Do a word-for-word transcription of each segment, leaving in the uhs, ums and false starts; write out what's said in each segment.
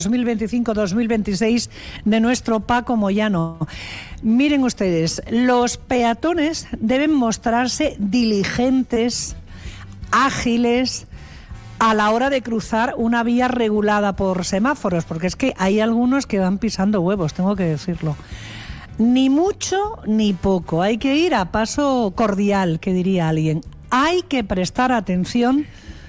dos mil veinticinco dos mil veintiséis de nuestro Paco Moyano. Miren ustedes, los peatones deben mostrarse diligentes, ágiles, a la hora de cruzar una vía regulada por semáforos, porque es que hay algunos que van pisando huevos, tengo que decirlo. Ni mucho ni poco, hay que ir a paso cordial, que diría alguien. Hay que prestar atención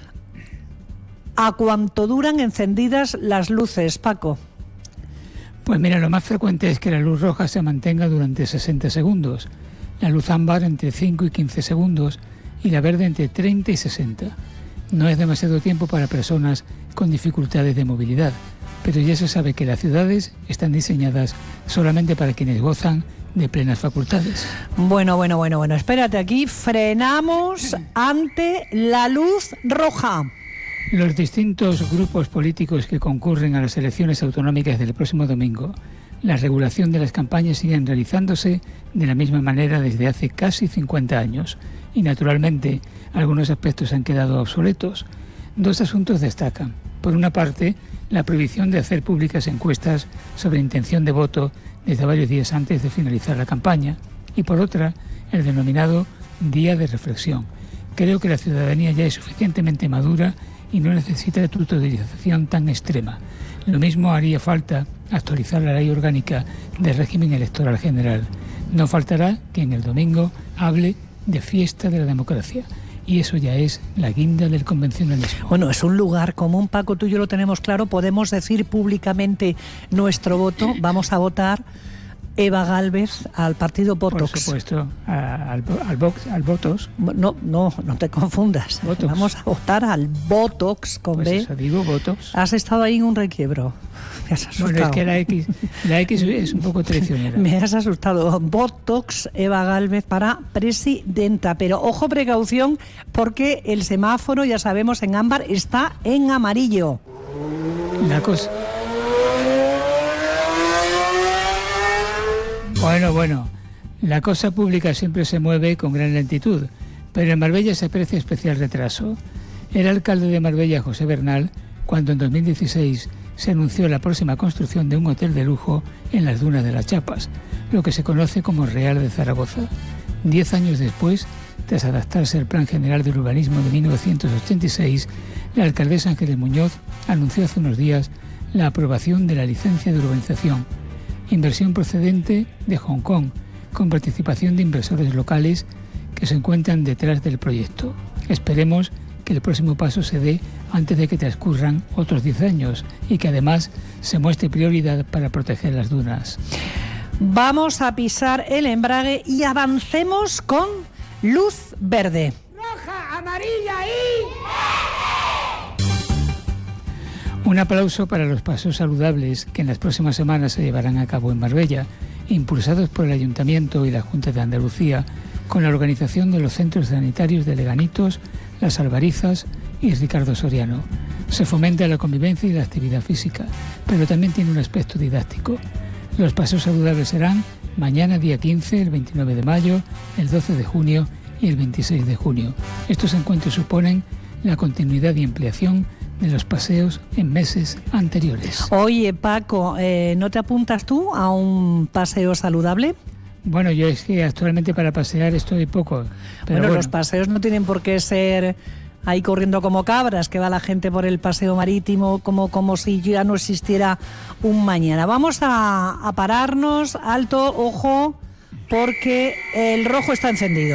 a cuánto duran encendidas las luces, Paco. Pues mira, lo más frecuente es que la luz roja se mantenga durante sesenta segundos, la luz ámbar entre cinco y quince segundos y la verde entre treinta y sesenta. No es demasiado tiempo para personas con dificultades de movilidad, pero ya se sabe que las ciudades están diseñadas solamente para quienes gozan de plenas facultades. Bueno, bueno, bueno, bueno, espérate aquí, frenamos ante la luz roja. Los distintos grupos políticos que concurren a las elecciones autonómicas del próximo domingo, la regulación de las campañas siguen realizándose de la misma manera desde hace casi cincuenta años y, naturalmente, algunos aspectos han quedado obsoletos. Dos asuntos destacan. Por una parte, la prohibición de hacer públicas encuestas sobre intención de voto desde varios días antes de finalizar la campaña y, por otra, el denominado día de reflexión. Creo que la ciudadanía ya es suficientemente madura y no necesita tutorización tan extrema. Lo mismo haría falta actualizar la ley orgánica del régimen electoral general. No faltará quien el domingo hable de fiesta de la democracia. Y eso ya es la guinda del convencionalismo. Bueno, es un lugar común, Paco, tú y yo lo tenemos claro, podemos decir públicamente nuestro voto, vamos a votar Eva Gálvez al partido Votox. Por supuesto, a, al, al, Vox, al Votox. No, no, no te confundas. Votox. Vamos a votar al Votox con pues B. Eso digo, Votox. Has estado ahí en un requiebro. Me has asustado. Bueno, es que la X, la X es un poco traicionera. Me has asustado. Votox, Eva Gálvez para presidenta. Pero ojo, precaución, porque el semáforo, ya sabemos, en ámbar está en amarillo. La cosa... Bueno, bueno, la cosa pública siempre se mueve con gran lentitud, pero en Marbella se aprecia especial retraso. El alcalde de Marbella, José Bernal, cuando en dos mil dieciséis se anunció la próxima construcción de un hotel de lujo en las dunas de las Chapas, lo que se conoce como Real de Zaragoza. Diez años después, tras adaptarse al Plan General del Urbanismo de mil novecientos ochenta y seis, la alcaldesa Ángeles Muñoz anunció hace unos días la aprobación de la licencia de urbanización. Inversión procedente de Hong Kong, con participación de inversores locales que se encuentran detrás del proyecto. Esperemos que el próximo paso se dé antes de que transcurran otros diez años y que además se muestre prioridad para proteger las dunas. Vamos a pisar el embrague y avancemos con luz verde. Roja, amarilla y... Un aplauso para los paseos saludables que en las próximas semanas se llevarán a cabo en Marbella, impulsados por el Ayuntamiento y la Junta de Andalucía, con la organización de los centros sanitarios de Leganitos, Las Albarizas y Ricardo Soriano. Se fomenta la convivencia y la actividad física, pero también tiene un aspecto didáctico. Los paseos saludables serán mañana día quince, el veintinueve de mayo, el doce de junio y el veintiséis de junio. Estos encuentros suponen la continuidad y ampliación de los paseos en meses anteriores. Oye, Paco, eh, ¿no te apuntas tú a un paseo saludable? Bueno, yo es que actualmente para pasear estoy poco. Pero bueno, bueno, los paseos no tienen por qué ser ahí corriendo como cabras, que va la gente por el paseo marítimo como, como si ya no existiera un mañana. Vamos a, a pararnos, alto, ojo, porque el rojo está encendido.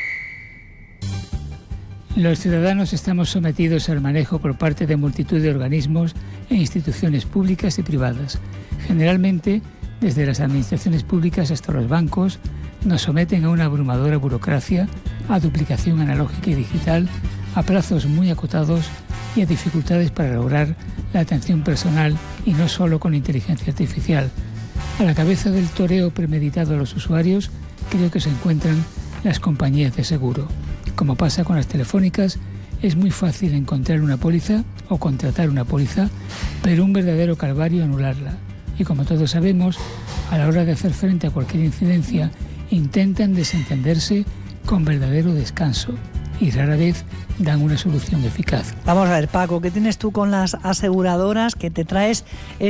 Los ciudadanos estamos sometidos al manejo por parte de multitud de organismos e instituciones públicas y privadas. Generalmente, desde las administraciones públicas hasta los bancos, nos someten a una abrumadora burocracia, a duplicación analógica y digital, a plazos muy acotados y a dificultades para lograr la atención personal y no solo con inteligencia artificial. A la cabeza del toreo premeditado a los usuarios, creo que se encuentran las compañías de seguro. Como pasa con las telefónicas, es muy fácil encontrar una póliza o contratar una póliza, pero un verdadero calvario anularla. Y como todos sabemos, a la hora de hacer frente a cualquier incidencia, intentan desentenderse con verdadero descanso y rara vez dan una solución eficaz. Vamos a ver, Paco, ¿qué tienes tú con las aseguradoras que te traes